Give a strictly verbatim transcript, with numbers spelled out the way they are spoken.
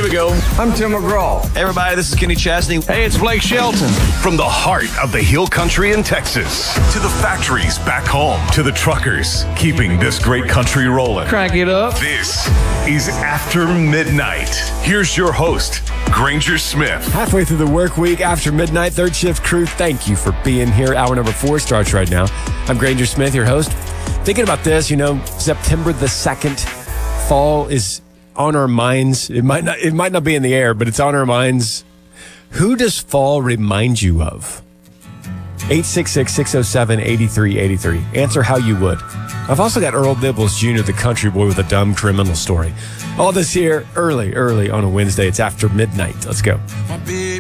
Here we go. I'm Tim McGraw. Hey, everybody, this is Kenny Chesney. Hey, it's Blake Shelton. From the heart of the Hill Country in Texas to the factories back home to the truckers keeping this great country rolling. Crank it up. This is After Midnight. Here's your host, Granger Smith. Halfway through the work week, After Midnight, third shift crew, thank you for being here. Hour number four starts right now. I'm Granger Smith, your host. Thinking about this, you know, September the second, fall is on our minds. It might not, it might not be in the air, but it's on our minds. Who does fall remind you of? eight six six, six oh seven, eight three eight three. Answer how you would. I've also got Earl Nibbles Junior, the country boy with a dumb criminal story. All this here early, early on a Wednesday. It's After Midnight. Let's go. My baby